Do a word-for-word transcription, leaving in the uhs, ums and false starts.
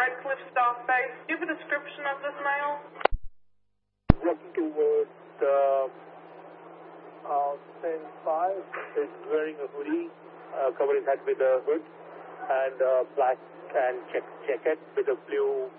Redcliffe Staff Base. Do you have a description of this male? Walking towards uh, uh, ten five. Is wearing a hoodie, uh, covering head with a hood, and uh, black and check jacket with a blue